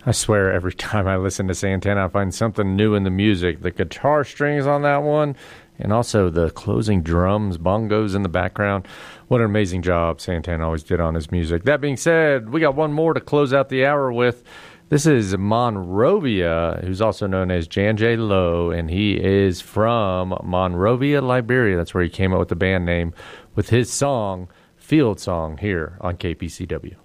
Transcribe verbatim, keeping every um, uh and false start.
I swear every time I listen to Santana, I find something new in the music. The guitar strings on that one, and also the closing drums, bongos in the background. What an amazing job Santana always did on his music. That being said, we got one more to close out the hour with. This is Monrovia, who's also known as Jan J. Lowe, and he is from Monrovia, Liberia. That's where he came up with the band name, with his song, Field Song, here on K P C W.